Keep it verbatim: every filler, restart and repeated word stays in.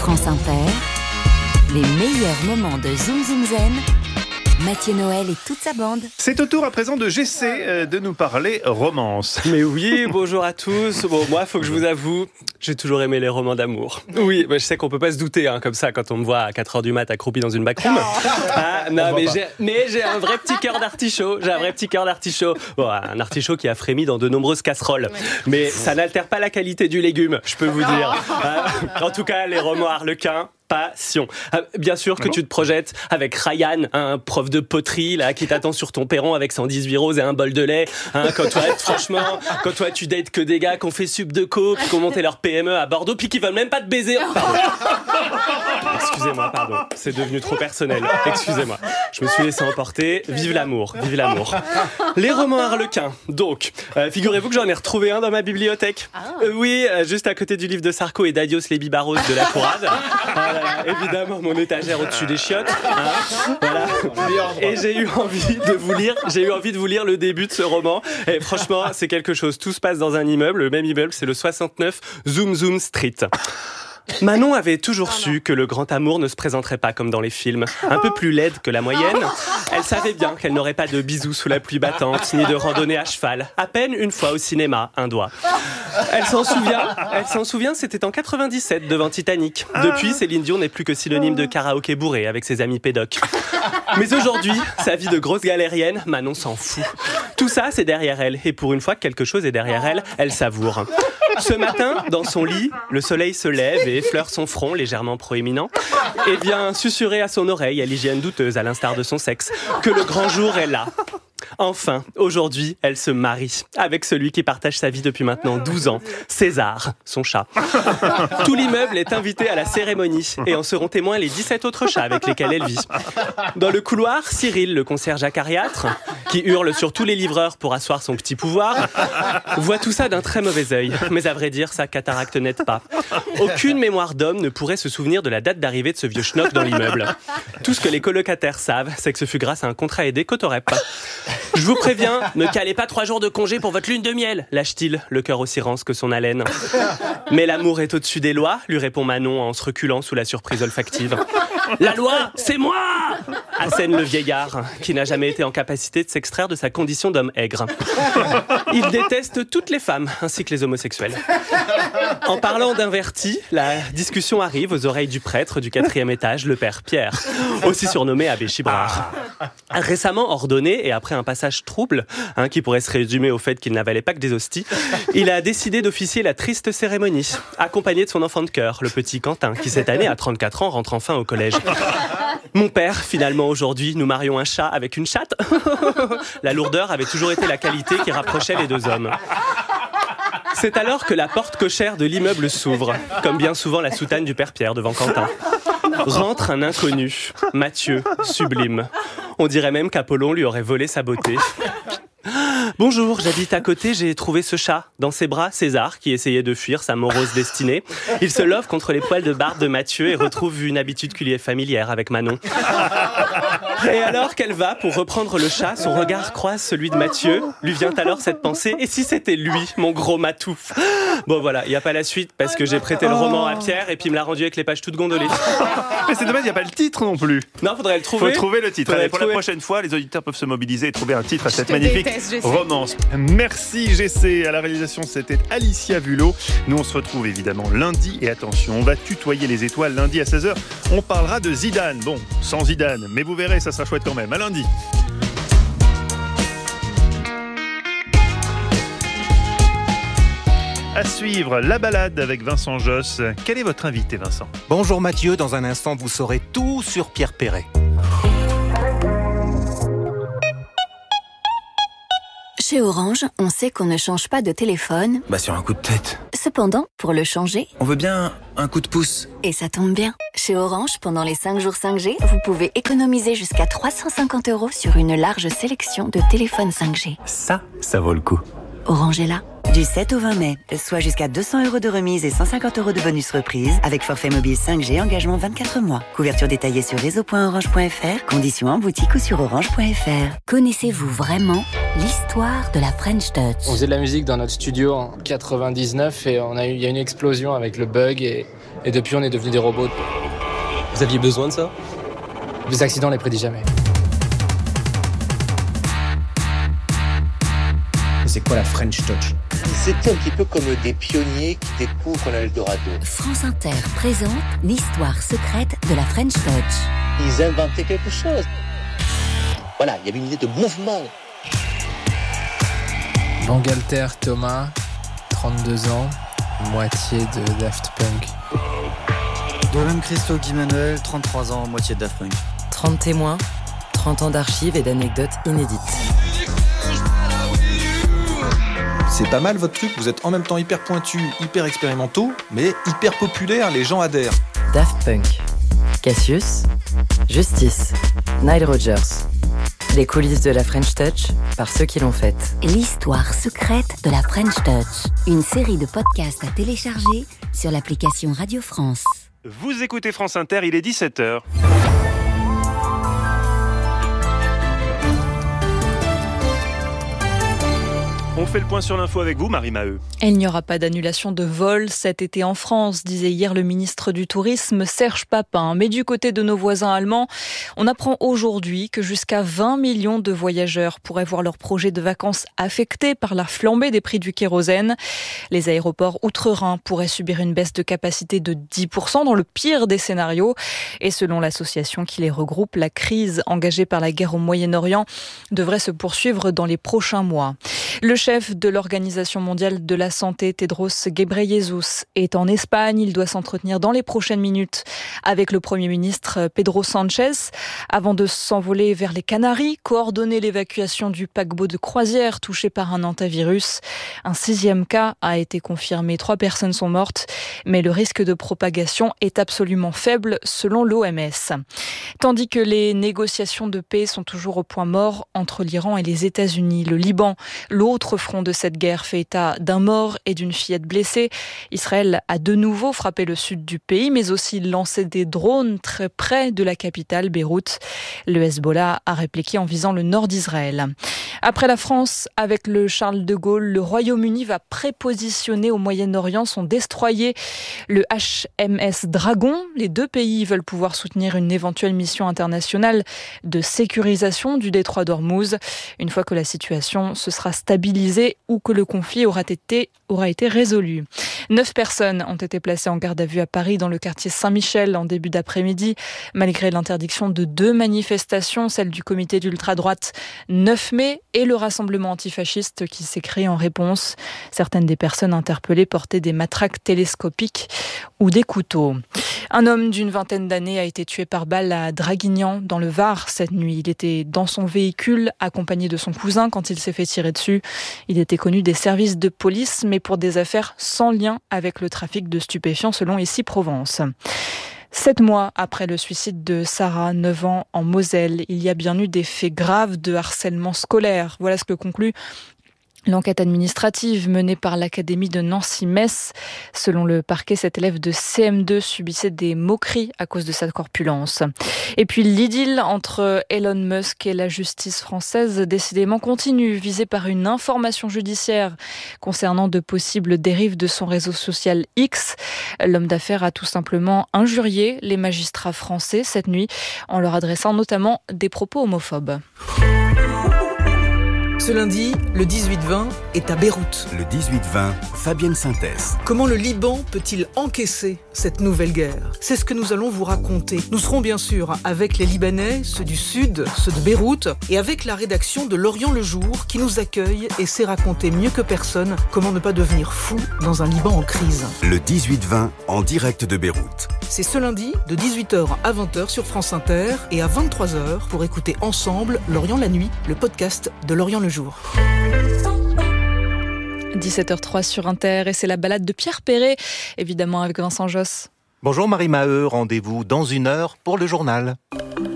France Inter, les meilleurs moments de Zoom Zoom Zen, Mathieu Noël et toute sa bande. C'est au tour à présent de G C euh, de nous parler romance. Mais oui, bonjour à tous. Bon, moi, faut que je vous avoue, j'ai toujours aimé les romans d'amour. Oui, bah, je sais qu'on peut pas se douter, hein, comme ça, quand on me voit à quatre heures du mat accroupi dans une backroom. Ah, non, mais j'ai, mais j'ai un vrai petit cœur d'artichaut. J'ai un vrai petit cœur d'artichaut. Bon, un artichaut qui a frémi dans de nombreuses casseroles. Mais ça n'altère pas la qualité du légume, je peux vous dire. Ah, en tout cas, les romans harlequins, passion. Ah, bien sûr que tu te projettes avec Ryan, un prof de poterie là qui t'attend sur ton perron avec cent dix-huit roses et un bol de lait. Hein, quand toi, franchement, quand toi tu dates que des gars qui ont fait sub de co, qui ont monté leur P M E à Bordeaux, puis qui veulent même pas te baiser. Pardon. Excusez-moi, pardon. C'est devenu trop personnel. Excusez-moi. Je me suis laissé emporter. Vive l'amour, vive l'amour. Les romans harlequins. Donc, euh, figurez-vous que j'en ai retrouvé un dans ma bibliothèque. Euh, oui, euh, juste à côté du livre de Sarko et d'Adios les Bibarros de la Courade. Voilà, évidemment, mon étagère au-dessus des chiottes. Hein, voilà. Et j'ai eu envie de vous lire. J'ai eu envie de vous lire le début de ce roman. Et franchement, c'est quelque chose. Tout se passe dans un immeuble. Le même immeuble, c'est le soixante-neuf Zoom Zoom Street. Manon avait toujours su que le grand amour ne se présenterait pas comme dans les films. Un peu plus laide que la moyenne, elle savait bien qu'elle n'aurait pas de bisous sous la pluie battante, ni de randonnée à cheval. À peine une fois au cinéma, un doigt. Elle s'en souvient, elle s'en souvient, c'était en quatre-vingt-dix-sept devant Titanic. Depuis, Céline Dion n'est plus que synonyme de karaoké bourré avec ses amis pédocs. Mais aujourd'hui, sa vie de grosse galérienne, Manon s'en fout. Tout ça, c'est derrière elle. Et pour une fois que quelque chose est derrière elle, elle savoure. Ce matin, dans son lit, le soleil se lève et effleure son front légèrement proéminent et vient susurrer à son oreille, à l'hygiène douteuse à l'instar de son sexe, que le grand jour est là. Enfin, aujourd'hui, elle se marie avec celui qui partage sa vie depuis maintenant douze ans, César, son chat. Tout l'immeuble est invité à la cérémonie et en seront témoins les dix-sept autres chats avec lesquels elle vit. Dans le couloir, Cyril, le concierge acariâtre, qui hurle sur tous les livreurs pour asseoir son petit pouvoir, voit tout ça d'un très mauvais œil. Mais à vrai dire, sa cataracte n'aide pas. Aucune mémoire d'homme ne pourrait se souvenir de la date d'arrivée de ce vieux schnock dans l'immeuble. Tout ce que les colocataires savent, c'est que ce fut grâce à un contrat aidé qu'Autorep. Je vous préviens, ne calez pas trois jours de congé pour votre lune de miel, lâche-t-il, le cœur aussi rance que son haleine. Mais l'amour est au-dessus des lois, lui répond Manon en se reculant sous la surprise olfactive. La loi, c'est moi, assène le vieillard, qui n'a jamais été en capacité de s'extraire de sa condition d'homme aigre. Il déteste toutes les femmes, ainsi que les homosexuels. En parlant d'inverti, la discussion arrive aux oreilles du prêtre du quatrième étage, le père Pierre, aussi surnommé Abbé Chibrard. Récemment ordonné, et après un passage trouble, hein, qui pourrait se résumer au fait qu'il n'avalait pas que des hosties, il a décidé d'officier la triste cérémonie, accompagné de son enfant de cœur, le petit Quentin, qui cette année, à trente-quatre ans, rentre enfin au collège. Mon père, finalement, aujourd'hui, nous marions un chat avec une chatte. La lourdeur avait toujours été la qualité qui rapprochait les deux hommes. C'est alors que la porte cochère de l'immeuble s'ouvre, comme bien souvent la soutane du père Pierre devant Quentin. Rentre un inconnu, Mathieu, sublime. On dirait même qu'Apollon lui aurait volé sa beauté. Bonjour, j'habite à côté, j'ai trouvé ce chat. Dans ses bras, César, qui essayait de fuir sa morose destinée. Il se love contre les poils de barbe de Mathieu et retrouve une habitude qui lui est familière avec Manon. Et alors qu'elle va pour reprendre le chat, son regard croise celui de Mathieu. Lui vient alors cette pensée, et si c'était lui, mon gros matou? Bon voilà, il n'y a pas la suite parce que j'ai prêté le roman à Pierre et puis il me l'a rendu avec les pages toutes gondolées. Mais c'est dommage, il n'y a pas le titre non plus. Non, faudrait le trouver. Faut trouver le titre. Faudrait Allez, pour trouver. la prochaine fois, les auditeurs peuvent se mobiliser et trouver un titre à cette magnifique romance. Merci G C. À la réalisation, c'était Alicia Vulot. Nous, on se retrouve évidemment lundi. Et attention, on va tutoyer les étoiles lundi à seize heures. On parlera de Zidane. Bon, sans Zidane, mais vous verrez, ça sera chouette quand même. À lundi. À suivre, la balade avec Vincent Josse. Quel est votre invité, Vincent? Bonjour Mathieu, dans un instant vous saurez tout sur Pierre Perret. Chez Orange, on sait qu'on ne change pas de téléphone. Bah sur un coup de tête. Cependant, pour le changer, On veut bien un coup de pouce. et ça tombe bien, chez Orange, pendant les cinq jours cinq G, vous pouvez économiser jusqu'à trois cent cinquante euros sur une large sélection de téléphones cinq G. Ça, ça vaut le coup. Orange est là. Du sept au vingt mai, soit jusqu'à deux cents euros de remise et cent cinquante euros de bonus reprise avec forfait mobile cinq G, engagement vingt-quatre mois. Couverture détaillée sur réseau point orange point f r, conditions en boutique ou sur orange point f r. Connaissez-vous vraiment l'histoire de la French Touch? On faisait de la musique dans notre studio en quatre-vingt-dix-neuf et on a eu, il y a eu une explosion avec le bug et, et depuis on est devenus des robots. Vous aviez besoin de ça? Les accidents, on les prédit jamais. C'est quoi la French Touch? C'était un petit peu comme des pionniers qui découvrent l'Eldorado. France Inter présente l'histoire secrète de la French Touch. Ils inventaient quelque chose. Voilà, il y avait une idée de mouvement. Bangalter Thomas, trente-deux ans, moitié de Daft Punk. Dolan Christo Guy Manuel, trente-trois ans, moitié de Daft Punk. trente témoins, trente ans d'archives et d'anecdotes inédites. C'est pas mal votre truc, vous êtes en même temps hyper pointus, hyper expérimentaux, mais hyper populaires, les gens adhèrent. Daft Punk, Cassius, Justice, Nile Rodgers. Les coulisses de la French Touch par ceux qui l'ont faite. L'histoire secrète de la French Touch. Une série de podcasts à télécharger sur l'application Radio France. Vous écoutez France Inter, il est dix-sept heures. On fait le point sur l'info avec vous, Marie Maheu. Il n'y aura pas d'annulation de vol cet été en France, disait hier le ministre du Tourisme Serge Papin. Mais du côté de nos voisins allemands, on apprend aujourd'hui que jusqu'à vingt millions de voyageurs pourraient voir leur projet de vacances affecté par la flambée des prix du kérosène. Les aéroports outre-Rhin pourraient subir une baisse de capacité de dix pour cent dans le pire des scénarios. Et selon l'association qui les regroupe, la crise engagée par la guerre au Moyen-Orient devrait se poursuivre dans les prochains mois. Le chef de l'Organisation mondiale de la santé, Tedros Ghebreyesus, est en Espagne. Il doit s'entretenir dans les prochaines minutes avec le Premier ministre Pedro Sánchez avant de s'envoler vers les Canaries, coordonner l'évacuation du paquebot de croisière touché par un hantavirus. Un sixième cas a été confirmé. Trois personnes sont mortes, mais le risque de propagation est absolument faible selon l'O M S. Tandis que les négociations de paix sont toujours au point mort entre l'Iran et les États-Unis. Le Liban, l'autre front de cette guerre, fait état d'un mort et d'une fillette blessée. Israël a de nouveau frappé le sud du pays, mais aussi lancé des drones très près de la capitale, Beyrouth. Le Hezbollah a répliqué en visant le nord d'Israël. Après la France, avec le Charles de Gaulle, le Royaume-Uni va prépositionner au Moyen-Orient son destroyer, le H M S Dragon. Les deux pays veulent pouvoir soutenir une éventuelle mission internationale de sécurisation du détroit d'Ormuz, une fois que la situation se sera stabilisée ou que le conflit aura été, aura été résolu. Neuf personnes ont été placées en garde à vue à Paris, dans le quartier Saint-Michel, en début d'après-midi, malgré l'interdiction de deux manifestations, celle du comité d'ultra-droite neuf mai et le rassemblement antifasciste qui s'est créé en réponse. Certaines des personnes interpellées portaient des matraques télescopiques ou des couteaux. Un homme d'une vingtaine d'années a été tué par balle à Draguignan, dans le Var, cette nuit. Il était dans son véhicule, accompagné de son cousin, quand il s'est fait tirer dessus. Il était connu des services de police, mais pour des affaires sans lien avec le trafic de stupéfiants, selon Ici Provence. Sept mois après le suicide de Sarah, neuf ans, en Moselle, il y a bien eu des faits graves de harcèlement scolaire. Voilà ce que conclut l'enquête administrative menée par l'Académie de Nancy-Metz. Selon le parquet, cet élève de C M deux subissait des moqueries à cause de sa corpulence. Et puis l'idylle entre Elon Musk et la justice française, décidément continue, visée par une information judiciaire concernant de possibles dérives de son réseau social X. L'homme d'affaires a tout simplement injurié les magistrats français cette nuit, en leur adressant notamment des propos homophobes. Ce lundi, le dix-huit vingt est à Beyrouth. Le dix-huit vingt, Fabienne Synthèse. Comment le Liban peut-il encaisser cette nouvelle guerre ? C'est ce que nous allons vous raconter. Nous serons bien sûr avec les Libanais, ceux du Sud, ceux de Beyrouth, et avec la rédaction de L'Orient le Jour qui nous accueille et sait raconter mieux que personne comment ne pas devenir fou dans un Liban en crise. Le dix-huit vingt, en direct de Beyrouth. C'est ce lundi, de dix-huit heures à vingt heures sur France Inter et à vingt-trois heures pour écouter ensemble L'Orient la nuit, le podcast de L'Orient le Jour. dix-sept heures trois sur Inter et c'est la balade de Pierre Perret, évidemment avec Vincent Josse. Bonjour Marie Maheu, rendez-vous dans une heure pour le journal.